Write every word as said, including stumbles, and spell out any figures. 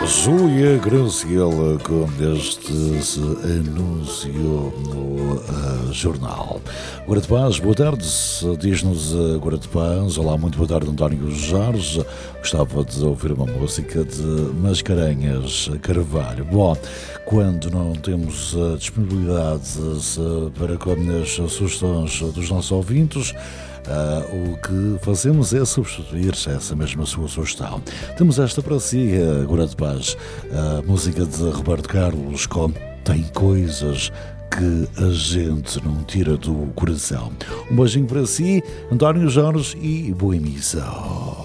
Júlia Graciela com este anúncio no uh, jornal. Guarda de Paz, boa tarde, diz-nos uh, Guarda de Paz. Olá, muito boa tarde, António Jorge. Gostava de ouvir uma música de Mascarenhas Carvalho. Bom, quando não temos uh, disponibilidade uh, para com as sugestões dos nossos ouvintes, Uh, o que fazemos é substituir essa mesma sua sugestão. Temos esta para si, uh, Guarda de Paz, a uh, música de Roberto Carlos com Tem Coisas que a gente não tira do coração. Um beijinho para si, António Jorge, e boa emissão.